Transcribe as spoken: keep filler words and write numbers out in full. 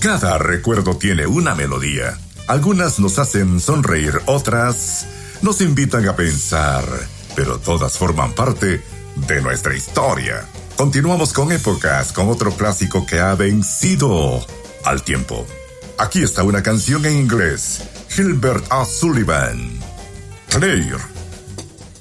Cada recuerdo tiene una melodía. Algunas nos hacen sonreír, otras nos invitan a pensar, pero todas forman parte de nuestra historia. Continuamos con épocas, con otro clásico que ha vencido al tiempo. Aquí está una canción en inglés, Gilbert A. Sullivan, Claire.